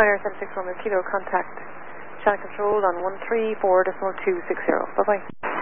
Ryanair 761 Kilo, contact channel control on 134.260. Bye-bye.